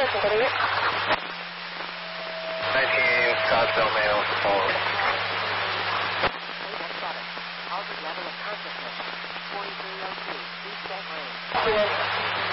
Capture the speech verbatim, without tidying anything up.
position, get it? nineteen Scottsdale male forward. Albert level of consciousness, forty-three oh two, reset range. Yes.